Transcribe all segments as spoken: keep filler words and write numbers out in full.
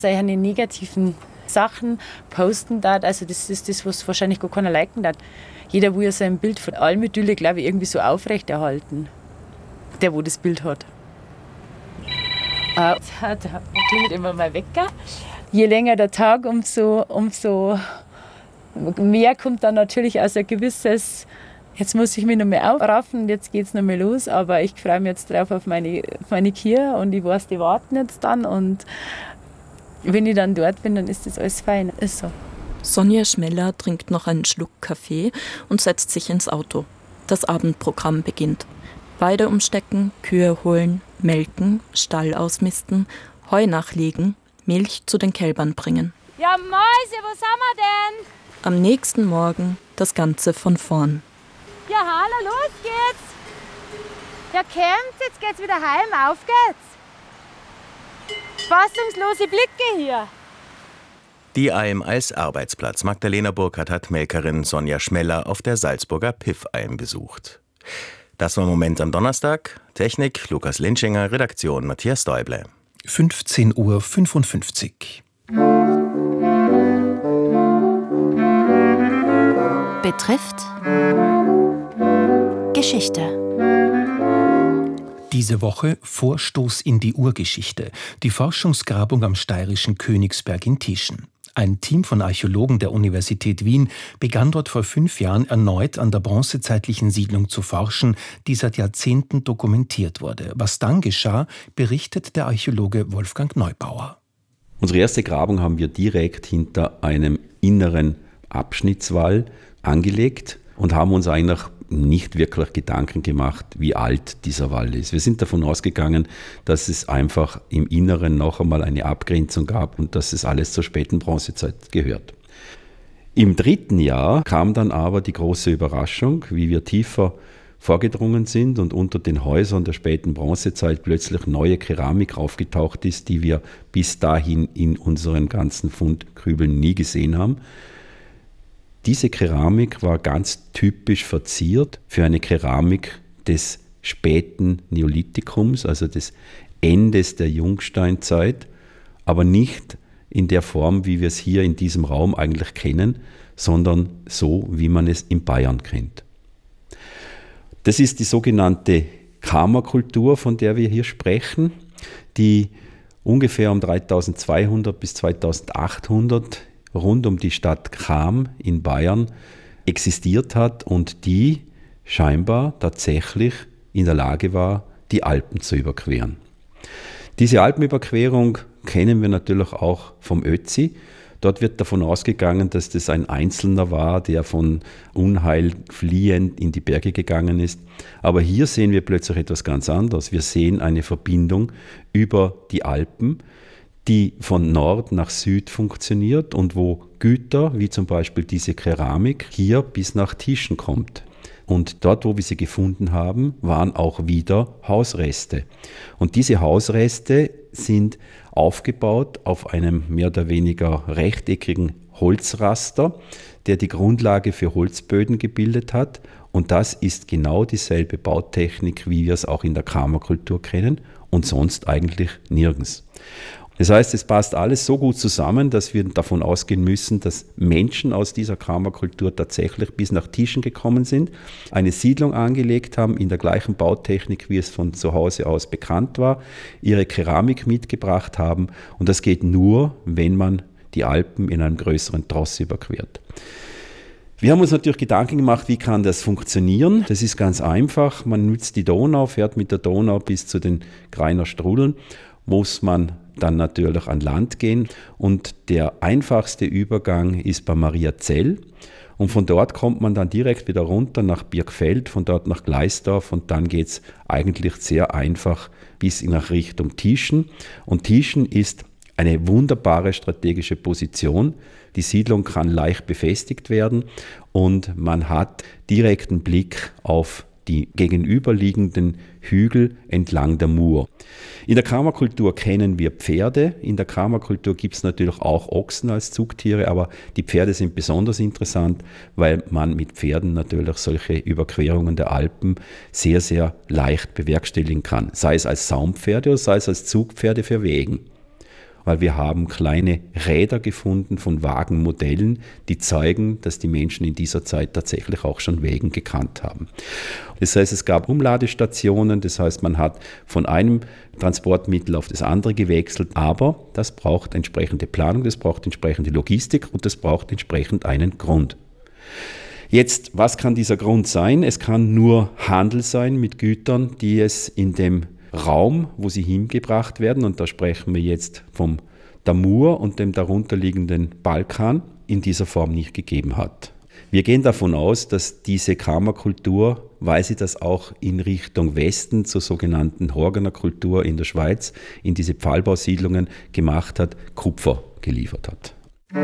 Seine negativen Sachen posten da, also das ist das, was wahrscheinlich gar keiner liken hat. Jeder will ja sein Bild von Almidylle, glaube ich, irgendwie so aufrechterhalten. Der, wo das Bild hat. Äh, da klingelt immer mein Wecker. Je länger der Tag, umso, umso mehr kommt dann natürlich aus ein gewisses, jetzt muss ich mich noch mehr aufraffen, jetzt geht es noch mehr los, aber ich freue mich jetzt drauf auf meine, auf meine Kinder und ich weiß, die warten jetzt dann und wenn ich dann dort bin, dann ist das alles fein. Ist so. Sonja Schmeller trinkt noch einen Schluck Kaffee und setzt sich ins Auto. Das Abendprogramm beginnt. Weide umstecken, Kühe holen, melken, Stall ausmisten, Heu nachlegen, Milch zu den Kälbern bringen. Ja, Mäuse, wo sind wir denn? Am nächsten Morgen das Ganze von vorn. Ja, hallo, los geht's. Ja, kommt, jetzt geht's wieder heim, auf geht's. Fassungslose Blicke hier. Die Alm als Arbeitsplatz. Magdalena Burkhardt hat Melkerin Sonja Schmeller auf der Salzburger Piff-Alm besucht. Das war Moment am Donnerstag. Technik Lukas Linschinger, Redaktion Matthias Däuble. fünfzehn Uhr fünfundfünfzig. Betrifft Geschichte. Diese Woche Vorstoß in die Urgeschichte, die Forschungsgrabung am steirischen Königsberg in Tieschen. Ein Team von Archäologen der Universität Wien begann dort vor fünf Jahren erneut an der bronzezeitlichen Siedlung zu forschen, die seit Jahrzehnten dokumentiert wurde. Was dann geschah, berichtet der Archäologe Wolfgang Neubauer. Unsere erste Grabung haben wir direkt hinter einem inneren Abschnittswall angelegt und haben uns eigentlich nicht wirklich Gedanken gemacht, wie alt dieser Wall ist. Wir sind davon ausgegangen, dass es einfach im Inneren noch einmal eine Abgrenzung gab und dass es alles zur späten Bronzezeit gehört. Im dritten Jahr kam dann aber die große Überraschung, wie wir tiefer vorgedrungen sind und unter den Häusern der späten Bronzezeit plötzlich neue Keramik aufgetaucht ist, die wir bis dahin in unseren ganzen Fundgrübeln nie gesehen haben. Diese Keramik war ganz typisch verziert für eine Keramik des späten Neolithikums, also des Endes der Jungsteinzeit, aber nicht in der Form, wie wir es hier in diesem Raum eigentlich kennen, sondern so, wie man es in Bayern kennt. Das ist die sogenannte Kammerkultur, von der wir hier sprechen, die ungefähr um dreitausendzweihundert bis zweitausendachthundert rund um die Stadt Cham in Bayern existiert hat und die scheinbar tatsächlich in der Lage war, die Alpen zu überqueren. Diese Alpenüberquerung kennen wir natürlich auch vom Ötzi. Dort wird davon ausgegangen, dass das ein Einzelner war, der von Unheil fliehend in die Berge gegangen ist. Aber hier sehen wir plötzlich etwas ganz anderes. Wir sehen eine Verbindung über die Alpen, die von Nord nach Süd funktioniert und wo Güter, wie zum Beispiel diese Keramik, hier bis nach Tieschen kommt. Und dort, wo wir sie gefunden haben, waren auch wieder Hausreste. Und diese Hausreste sind aufgebaut auf einem mehr oder weniger rechteckigen Holzraster, der die Grundlage für Holzböden gebildet hat. Und das ist genau dieselbe Bautechnik, wie wir es auch in der Kammerkultur kennen und sonst eigentlich nirgends. Das heißt, es passt alles so gut zusammen, dass wir davon ausgehen müssen, dass Menschen aus dieser Kammerkultur tatsächlich bis nach Tieschen gekommen sind, eine Siedlung angelegt haben in der gleichen Bautechnik, wie es von zu Hause aus bekannt war, ihre Keramik mitgebracht haben und das geht nur, wenn man die Alpen in einem größeren Tross überquert. Wir haben uns natürlich Gedanken gemacht, wie kann das funktionieren. Das ist ganz einfach. Man nutzt die Donau, fährt mit der Donau bis zu den Greiner Strudeln, muss man dann natürlich an Land gehen und der einfachste Übergang ist bei Mariazell und von dort kommt man dann direkt wieder runter nach Birkfeld, von dort nach Gleisdorf und dann geht es eigentlich sehr einfach bis nach Richtung Tieschen und Tieschen ist eine wunderbare strategische Position. Die Siedlung kann leicht befestigt werden und man hat direkten Blick auf die gegenüberliegenden Hügel entlang der Mur. In der Kammerkultur kennen wir Pferde, in der Kammerkultur gibt es natürlich auch Ochsen als Zugtiere, aber die Pferde sind besonders interessant, weil man mit Pferden natürlich solche Überquerungen der Alpen sehr, sehr leicht bewerkstelligen kann, sei es als Saumpferde oder sei es als Zugpferde für Wegen. weil wir haben kleine Räder gefunden von vagen Modellen, die zeigen, dass die Menschen in dieser Zeit tatsächlich auch schon Wägen gekannt haben. Das heißt, es gab Umladestationen, das heißt, man hat von einem Transportmittel auf das andere gewechselt, aber das braucht entsprechende Planung, das braucht entsprechende Logistik und das braucht entsprechend einen Grund. Jetzt, was kann dieser Grund sein? Es kann nur Handel sein mit Gütern, die es in dem Raum, wo sie hingebracht werden, und da sprechen wir jetzt vom Damur und dem darunterliegenden Balkan, in dieser Form nicht gegeben hat. Wir gehen davon aus, dass diese Kramerkultur, weil sie das auch in Richtung Westen zur sogenannten Horgener Kultur in der Schweiz, in diese Pfahlbausiedlungen gemacht hat, Kupfer geliefert hat.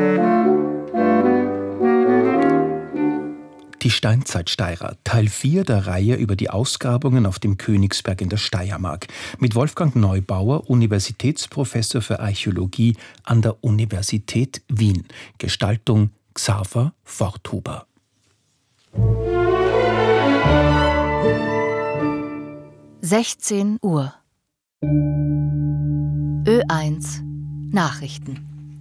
Die Steinzeitsteirer, Teil vier der Reihe über die Ausgrabungen auf dem Königsberg in der Steiermark. Mit Wolfgang Neubauer, Universitätsprofessor für Archäologie an der Universität Wien. Gestaltung Xaver Forthuber. sechzehn Uhr. Ö eins Nachrichten.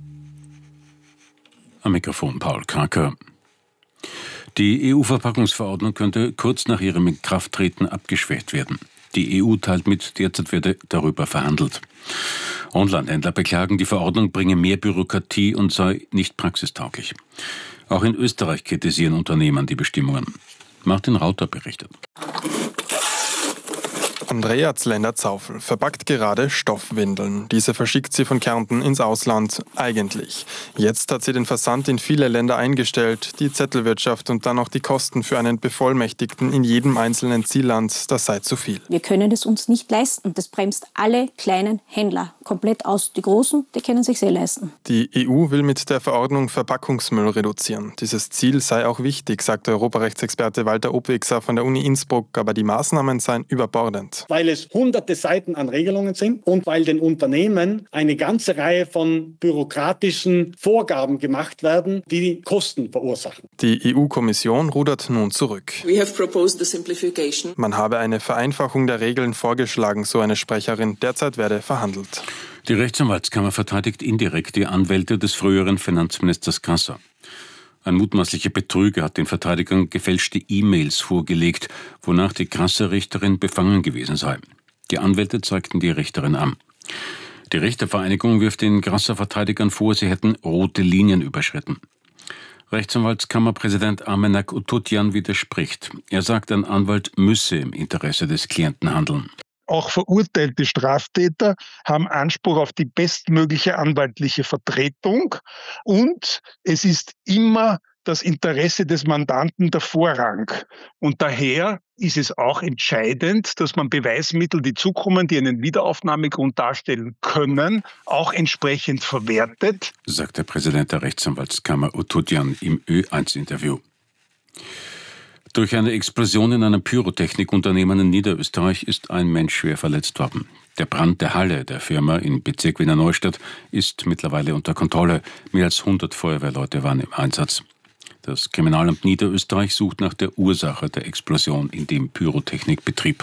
Am Mikrofon Paul Kraker. Die E U-Verpackungsverordnung könnte kurz nach ihrem Inkrafttreten abgeschwächt werden. Die E U teilt mit, derzeit werde darüber verhandelt. Onlinehändler beklagen, die Verordnung bringe mehr Bürokratie und sei nicht praxistauglich. Auch in Österreich kritisieren Unternehmen die Bestimmungen. Martin Rauter berichtet. Andrea Zlender-Zaufel verpackt gerade Stoffwindeln. Diese verschickt sie von Kärnten ins Ausland, eigentlich. Jetzt hat sie den Versand in viele Länder eingestellt, die Zettelwirtschaft und dann auch die Kosten für einen Bevollmächtigten in jedem einzelnen Zielland, das sei zu viel. Wir können es uns nicht leisten. Das bremst alle kleinen Händler komplett aus. Die Großen, die können sich sehr leisten. Die E U will mit der Verordnung Verpackungsmüll reduzieren. Dieses Ziel sei auch wichtig, sagt Europarechtsexperte Walter Obwexer von der Uni Innsbruck, aber die Maßnahmen seien überbordend. Weil es hunderte Seiten an Regelungen sind und weil den Unternehmen eine ganze Reihe von bürokratischen Vorgaben gemacht werden, die Kosten verursachen. Die E U-Kommission rudert nun zurück. We have proposed the simplification. Man habe eine Vereinfachung der Regeln vorgeschlagen, so eine Sprecherin. Derzeit werde verhandelt. Die Rechtsanwaltskammer verteidigt indirekt die Anwälte des früheren Finanzministers Grasser. Ein mutmaßlicher Betrüger hat den Verteidigern gefälschte E-Mails vorgelegt, wonach die Grasser-Richterin befangen gewesen sei. Die Anwälte zeigten die Richterin an. Die Richtervereinigung wirft den Grasser-Verteidigern vor, sie hätten rote Linien überschritten. Rechtsanwaltskammerpräsident Amenak Ututjan widerspricht. Er sagt, ein Anwalt müsse im Interesse des Klienten handeln. Auch verurteilte Straftäter haben Anspruch auf die bestmögliche anwaltliche Vertretung und es ist immer das Interesse des Mandanten der Vorrang. Und daher ist es auch entscheidend, dass man Beweismittel, die zukommen, die einen Wiederaufnahmegrund darstellen können, auch entsprechend verwertet, sagt der Präsident der Rechtsanwaltskammer Ututjan im Ö eins Interview. Durch eine Explosion in einem Pyrotechnikunternehmen in Niederösterreich ist ein Mensch schwer verletzt worden. Der Brand der Halle der Firma im Bezirk Wiener Neustadt ist mittlerweile unter Kontrolle. Mehr als hundert Feuerwehrleute waren im Einsatz. Das Kriminalamt Niederösterreich sucht nach der Ursache der Explosion in dem Pyrotechnikbetrieb.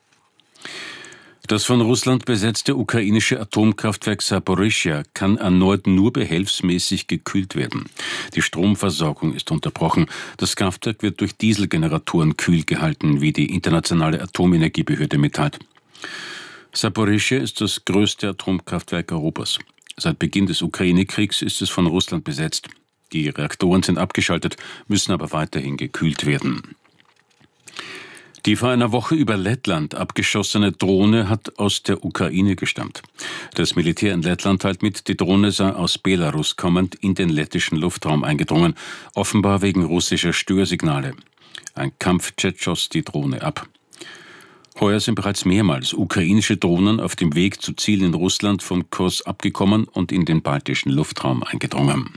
Das von Russland besetzte ukrainische Atomkraftwerk Saporischschja kann erneut nur behelfsmäßig gekühlt werden. Die Stromversorgung ist unterbrochen. Das Kraftwerk wird durch Dieselgeneratoren kühl gehalten, wie die Internationale Atomenergiebehörde mitteilt. Saporischschja ist das größte Atomkraftwerk Europas. Seit Beginn des Ukraine-Kriegs ist es von Russland besetzt. Die Reaktoren sind abgeschaltet, müssen aber weiterhin gekühlt werden. Die vor einer Woche über Lettland abgeschossene Drohne hat aus der Ukraine gestammt. Das Militär in Lettland teilt mit, die Drohne sei aus Belarus kommend in den lettischen Luftraum eingedrungen, offenbar wegen russischer Störsignale. Ein Kampfjet schoss die Drohne ab. Heuer sind bereits mehrmals ukrainische Drohnen auf dem Weg zu Zielen in Russland vom Kurs abgekommen und in den baltischen Luftraum eingedrungen.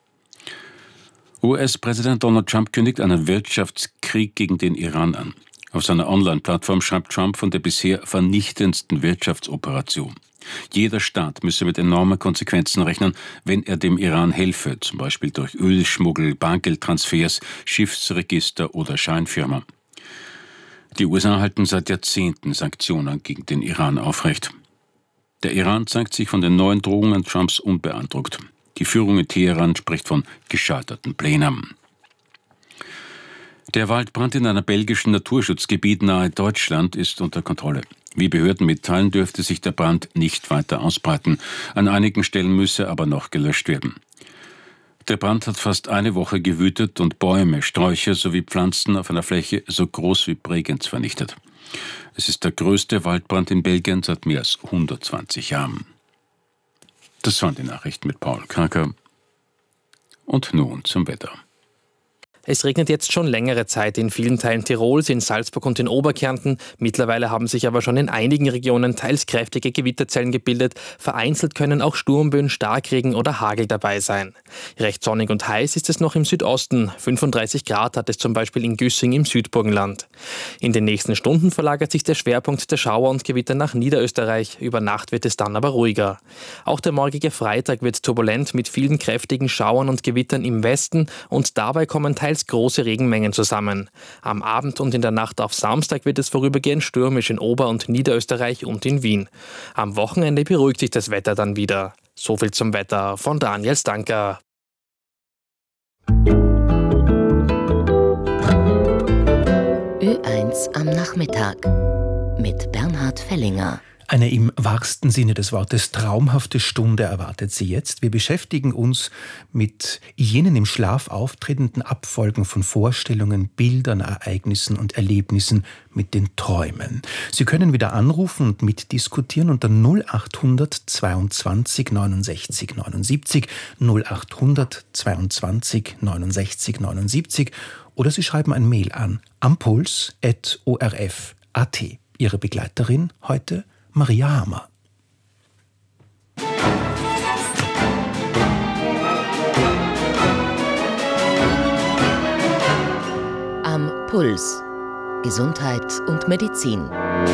U S-Präsident Donald Trump kündigt einen Wirtschaftskrieg gegen den Iran an. Auf seiner Online-Plattform schreibt Trump von der bisher vernichtendsten Wirtschaftsoperation. Jeder Staat müsse mit enormen Konsequenzen rechnen, wenn er dem Iran helfe, zum Beispiel durch Ölschmuggel, Bargeldtransfers, Schiffsregister oder Scheinfirma. Die U S A halten seit Jahrzehnten Sanktionen gegen den Iran aufrecht. Der Iran zeigt sich von den neuen Drohungen Trumps unbeeindruckt. Die Führung in Teheran spricht von gescheiterten Plänen. Der Waldbrand in einem belgischen Naturschutzgebiet nahe Deutschland ist unter Kontrolle. Wie Behörden mitteilen, dürfte sich der Brand nicht weiter ausbreiten. An einigen Stellen müsse aber noch gelöscht werden. Der Brand hat fast eine Woche gewütet und Bäume, Sträucher sowie Pflanzen auf einer Fläche so groß wie Bregenz vernichtet. Es ist der größte Waldbrand in Belgien seit mehr als hundertzwanzig Jahren. Das waren die Nachrichten mit Paul Kraker. Und nun zum Wetter. Es regnet jetzt schon längere Zeit in vielen Teilen Tirols, in Salzburg und in Oberkärnten. Mittlerweile haben sich aber schon in einigen Regionen teils kräftige Gewitterzellen gebildet. Vereinzelt können auch Sturmböen, Starkregen oder Hagel dabei sein. Recht sonnig und heiß ist es noch im Südosten. fünfunddreißig Grad hat es zum Beispiel in Güssing im Südburgenland. In den nächsten Stunden verlagert sich der Schwerpunkt der Schauer und Gewitter nach Niederösterreich. Über Nacht wird es dann aber ruhiger. Auch der morgige Freitag wird turbulent mit vielen kräftigen Schauern und Gewittern im Westen und dabei kommen teils große Regenmengen zusammen. Am Abend und in der Nacht auf Samstag wird es vorübergehend stürmisch in Ober- und Niederösterreich und in Wien. Am Wochenende beruhigt sich das Wetter dann wieder. So viel zum Wetter von Daniel Stanker. Ö eins am Nachmittag mit Bernhard Fellinger. Eine im wahrsten Sinne des Wortes traumhafte Stunde erwartet Sie jetzt. Wir beschäftigen uns mit jenen im Schlaf auftretenden Abfolgen von Vorstellungen, Bildern, Ereignissen und Erlebnissen mit den Träumen. Sie können wieder anrufen und mitdiskutieren unter null achthundert zweiundzwanzig neunundsechzig neunundsiebzig, null achthundert zweiundzwanzig neunundsechzig neunundsiebzig oder Sie schreiben ein Mail an ampuls at o r f punkt a t. Ihre Begleiterin heute Maria Hammer. Am Puls. Gesundheit und Medizin.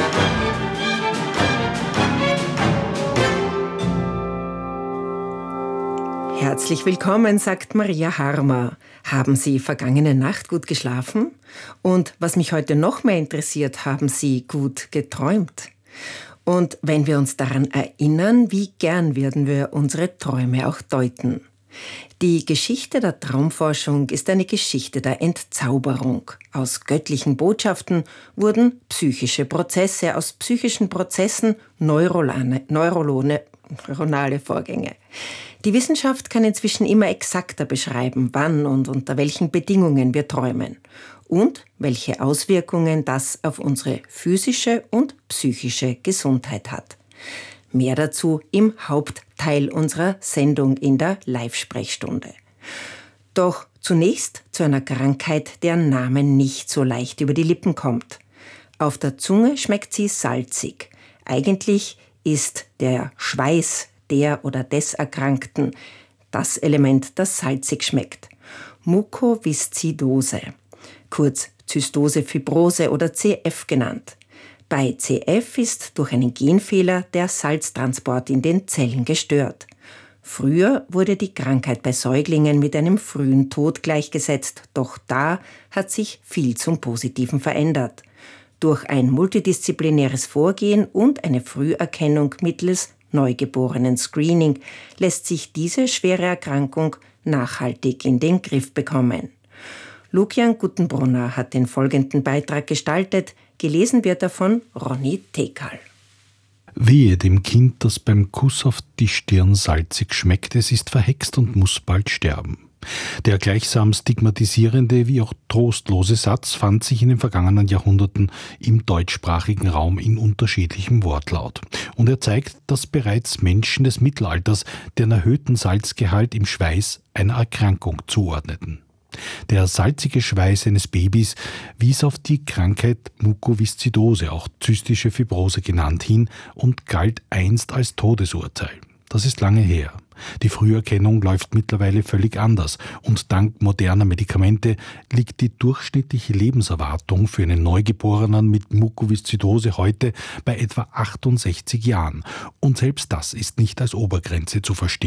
Herzlich willkommen, sagt Maria Harmer. Haben Sie vergangene Nacht gut geschlafen? Und was mich heute noch mehr interessiert, haben Sie gut geträumt? Und wenn wir uns daran erinnern, wie gern werden wir unsere Träume auch deuten. Die Geschichte der Traumforschung ist eine Geschichte der Entzauberung. Aus göttlichen Botschaften wurden psychische Prozesse, aus psychischen Prozessen neurolane, neurolone, neuronale Vorgänge. Die Wissenschaft kann inzwischen immer exakter beschreiben, wann und unter welchen Bedingungen wir träumen und welche Auswirkungen das auf unsere physische und psychische Gesundheit hat. Mehr dazu im Hauptteil unserer Sendung in der Live-Sprechstunde. Doch zunächst zu einer Krankheit, deren Name nicht so leicht über die Lippen kommt. Auf der Zunge schmeckt sie salzig. Eigentlich ist der Schweiß der oder des Erkrankten das Element, das salzig schmeckt. Mukoviszidose, kurz Zystose-Fibrose oder C F genannt. Bei C F ist durch einen Genfehler der Salztransport in den Zellen gestört. Früher wurde die Krankheit bei Säuglingen mit einem frühen Tod gleichgesetzt, doch da hat sich viel zum Positiven verändert. Durch ein multidisziplinäres Vorgehen und eine Früherkennung mittels Neugeborenen-Screening lässt sich diese schwere Erkrankung nachhaltig in den Griff bekommen. Lukian Guttenbrunner hat den folgenden Beitrag gestaltet. Gelesen wird er von Ronny Tekal. Wehe dem Kind, das beim Kuss auf die Stirn salzig schmeckt, es ist verhext und muss bald sterben. Der gleichsam stigmatisierende wie auch trostlose Satz fand sich in den vergangenen Jahrhunderten im deutschsprachigen Raum in unterschiedlichem Wortlaut. Und er zeigt, dass bereits Menschen des Mittelalters den erhöhten Salzgehalt im Schweiß einer Erkrankung zuordneten. Der salzige Schweiß eines Babys wies auf die Krankheit Mukoviszidose, auch zystische Fibrose genannt, hin und galt einst als Todesurteil. Das ist lange her. Die Früherkennung läuft mittlerweile völlig anders und dank moderner Medikamente liegt die durchschnittliche Lebenserwartung für einen Neugeborenen mit Mukoviszidose heute bei etwa achtundsechzig Jahren. Und selbst das ist nicht als Obergrenze zu verstehen.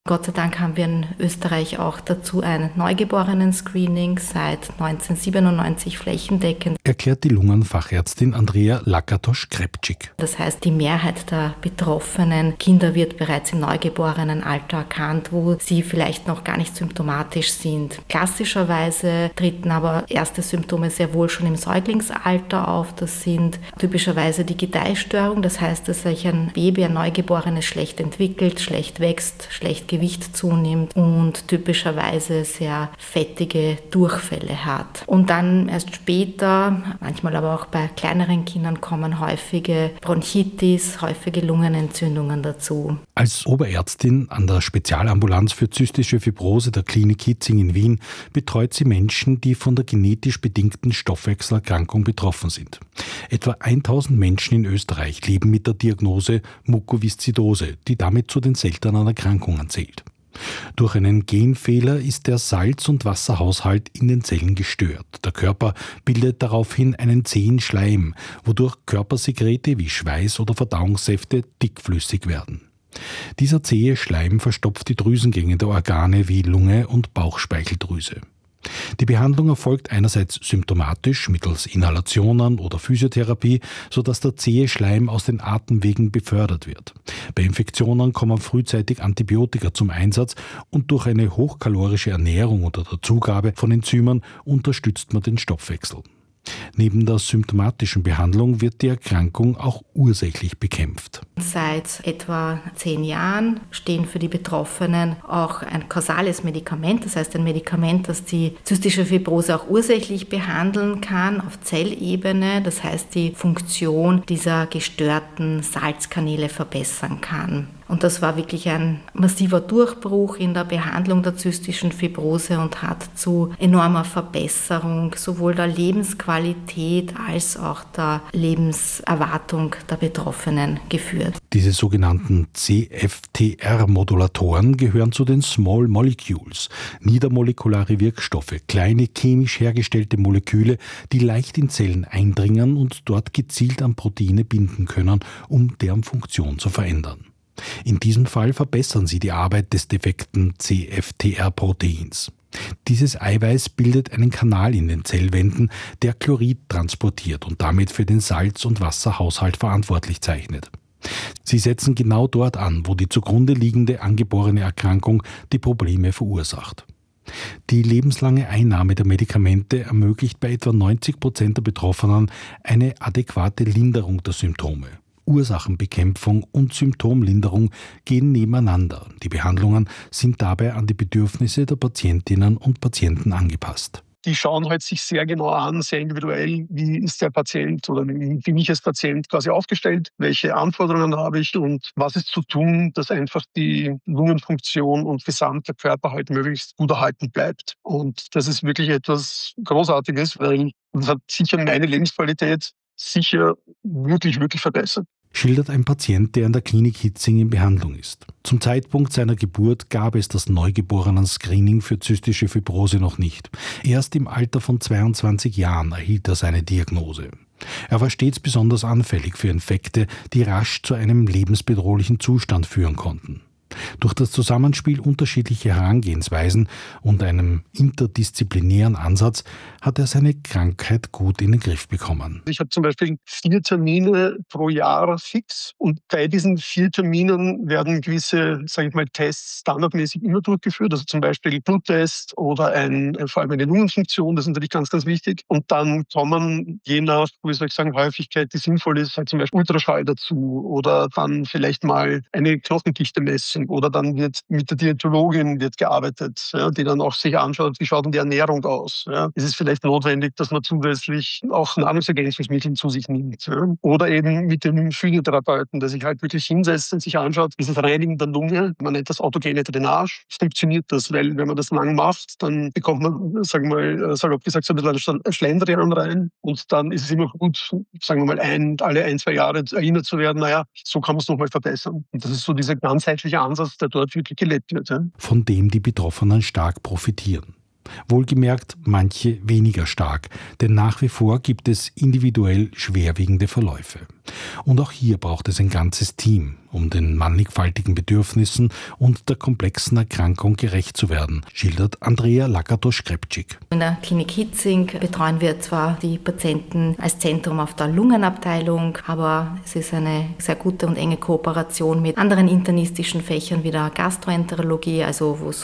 Gott sei Dank haben wir in Österreich auch dazu ein Neugeborenen-Screening seit neunzehnhundertsiebenundneunzig flächendeckend. Erklärt die Lungenfachärztin Andrea Lakatosch-Krepczyk. Das heißt, die Mehrheit der betroffenen Kinder wird bereits im Neugeborenenalter erkannt, wo sie vielleicht noch gar nicht symptomatisch sind. Klassischerweise treten aber erste Symptome sehr wohl schon im Säuglingsalter auf. Das sind typischerweise die Gedeihstörung, das heißt, dass sich ein Baby, ein Neugeborenes schlecht entwickelt, schlecht wächst, schlecht Gewicht zunimmt und typischerweise sehr fettige Durchfälle hat. Und dann erst später, manchmal aber auch bei kleineren Kindern, kommen häufige Bronchitis, häufige Lungenentzündungen dazu. Als Oberärztin an der Spezialambulanz für zystische Fibrose der Klinik Hitzing in Wien betreut sie Menschen, die von der genetisch bedingten Stoffwechselerkrankung betroffen sind. Etwa tausend Menschen in Österreich leben mit der Diagnose Mukoviszidose, die damit zu den seltenen Erkrankungen zählt. Durch einen Genfehler ist der Salz- und Wasserhaushalt in den Zellen gestört. Der Körper bildet daraufhin einen zähen Schleim, wodurch Körpersekrete wie Schweiß oder Verdauungssäfte dickflüssig werden. Dieser zähe Schleim verstopft die Drüsengänge der Organe wie Lunge und Bauchspeicheldrüse. Die Behandlung erfolgt einerseits symptomatisch mittels Inhalationen oder Physiotherapie, sodass der zähe Schleim aus den Atemwegen befördert wird. Bei Infektionen kommen frühzeitig Antibiotika zum Einsatz und durch eine hochkalorische Ernährung oder der Zugabe von Enzymen unterstützt man den Stoffwechsel. Neben der symptomatischen Behandlung wird die Erkrankung auch ursächlich bekämpft. Seit etwa zehn Jahren stehen für die Betroffenen auch ein kausales Medikament, das heißt ein Medikament, das die zystische Fibrose auch ursächlich behandeln kann auf Zellebene, das heißt die Funktion dieser gestörten Salzkanäle verbessern kann. Und das war wirklich ein massiver Durchbruch in der Behandlung der zystischen Fibrose und hat zu enormer Verbesserung sowohl der Lebensqualität als auch der Lebenserwartung der Betroffenen geführt. Diese sogenannten C F T R-Modulatoren gehören zu den Small Molecules, niedermolekulare Wirkstoffe, kleine chemisch hergestellte Moleküle, die leicht in Zellen eindringen und dort gezielt an Proteine binden können, um deren Funktion zu verändern. In diesem Fall verbessern sie die Arbeit des defekten C F T R-Proteins. Dieses Eiweiß bildet einen Kanal in den Zellwänden, der Chlorid transportiert und damit für den Salz- und Wasserhaushalt verantwortlich zeichnet. Sie setzen genau dort an, wo die zugrunde liegende angeborene Erkrankung die Probleme verursacht. Die lebenslange Einnahme der Medikamente ermöglicht bei etwa neunzig Prozent der Betroffenen eine adäquate Linderung der Symptome. Ursachenbekämpfung und Symptomlinderung gehen nebeneinander. Die Behandlungen sind dabei an die Bedürfnisse der Patientinnen und Patienten angepasst. Die schauen halt sich sehr genau an, sehr individuell, wie ist der Patient oder wie bin ich als Patient quasi aufgestellt, welche Anforderungen habe ich und was ist zu tun, dass einfach die Lungenfunktion und gesamte Körper halt möglichst gut erhalten bleibt. Und das ist wirklich etwas Großartiges, weil das hat sicher meine Lebensqualität sicher wirklich, wirklich verbessert. Schildert ein Patient, der in der Klinik Hitzing in Behandlung ist. Zum Zeitpunkt seiner Geburt gab es das Neugeborenen-Screening für zystische Fibrose noch nicht. Erst im Alter von zweiundzwanzig Jahren erhielt er seine Diagnose. Er war stets besonders anfällig für Infekte, die rasch zu einem lebensbedrohlichen Zustand führen konnten. Durch das Zusammenspiel unterschiedlicher Herangehensweisen und einem interdisziplinären Ansatz hat er seine Krankheit gut in den Griff bekommen. Ich habe zum Beispiel vier Termine pro Jahr fix und bei diesen vier Terminen werden gewisse, sage ich mal, Tests standardmäßig immer durchgeführt, also zum Beispiel Bluttest oder ein, vor allem eine Lungenfunktion, das ist natürlich ganz, ganz wichtig. Und dann kommen je nach, wie soll ich sagen, Häufigkeit, die sinnvoll ist, halt zum Beispiel Ultraschall dazu oder dann vielleicht mal eine Knochendichte-Messung. Oder dann wird mit der Diätologin wird gearbeitet, ja, die dann auch sich anschaut, wie schaut denn die Ernährung aus. Ja. Es ist vielleicht notwendig, dass man zusätzlich auch Nahrungsergänzungsmittel zu sich nimmt. Ja. Oder eben mit dem Physiotherapeuten, der sich halt wirklich hinsetzt und sich anschaut, dieses Reinigen der Lunge, man nennt das autogene Drainage, funktioniert das, weil wenn man das lang macht, dann bekommt man, sagen wir mal, salopp gesagt, so ein bisschen Schlendrian rein und dann ist es immer gut, sagen wir mal, ein, alle ein, zwei Jahre erinnert zu werden, naja, so kann man es nochmal verbessern. Und das ist so dieser ganzheitliche Ansatz, der dort wirklich gelebt wird. Ja. Von dem die Betroffenen stark profitieren. Wohlgemerkt, manche weniger stark, denn nach wie vor gibt es individuell schwerwiegende Verläufe. Und auch hier braucht es ein ganzes Team, um den mannigfaltigen Bedürfnissen und der komplexen Erkrankung gerecht zu werden, schildert Andrea Lakatos-Krepcik. In der Klinik Hitzing betreuen wir zwar die Patienten als Zentrum auf der Lungenabteilung, aber es ist eine sehr gute und enge Kooperation mit anderen internistischen Fächern wie der Gastroenterologie, also wo es